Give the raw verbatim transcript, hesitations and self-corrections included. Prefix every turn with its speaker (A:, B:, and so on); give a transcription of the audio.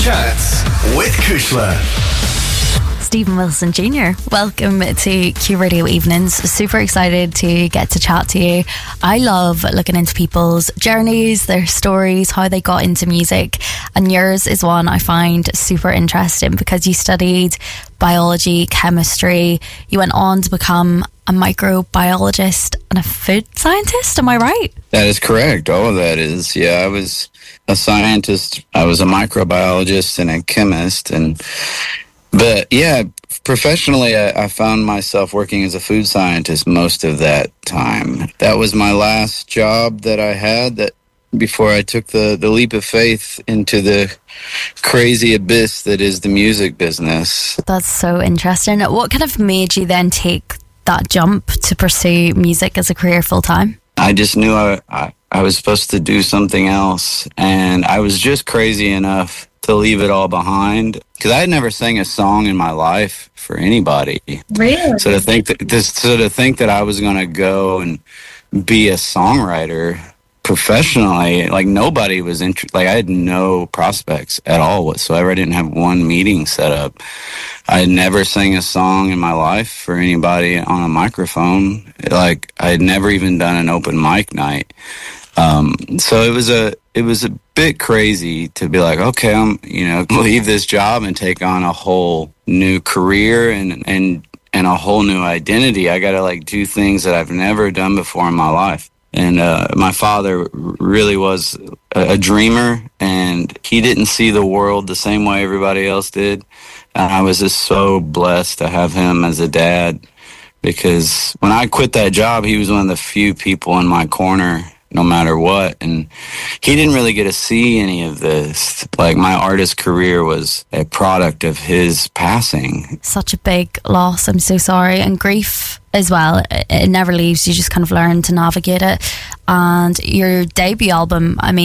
A: Chats with Kushla.
B: Stephen Wilson Junior, welcome to Q Radio Evenings. Super excited to get to chat to you. I love looking into people's journeys, their stories, how they got into music, and yours is one I find super interesting because you studied biology, chemistry, you went on to become a microbiologist and a food scientist, am I right?
C: That is correct. All of that is. Yeah, I was a scientist, I was a microbiologist and a chemist, and But yeah, professionally, I, I found myself working as a food scientist most of that time. That was my last job that I had that before I took the, the leap of faith into the crazy abyss that is the music business.
B: That's so interesting. What kind of made you then take that jump to pursue music as a career full time?
C: I just knew I, I, I was supposed to do something else, and I was just crazy enough to leave it all behind, because I had never sang a song in my life for anybody.
B: Really?
C: So to think that this, so to think that I was going to go and be a songwriter professionally, like nobody was interested. Like I had no prospects at all whatsoever. I didn't have one meeting set up. I had never sang a song in my life for anybody on a microphone. Like I had never even done an open mic night. Um, so it was a it was a bit crazy to be like, okay, I'm you know leave this job and take on a whole new career and and and a whole new identity. I got to like do things that I've never done before in my life. And uh, my father really was a, a dreamer, and he didn't see the world the same way everybody else did. And I was just so blessed to have him as a dad, because when I quit that job, he was one of the few people in my corner no matter what, and he didn't really get to see any of this. Like my artist career was a product of his passing.
B: Such a big loss. I'm so sorry. And grief as well, it never leaves. You just kind of learn to navigate it. And your debut album, I mean,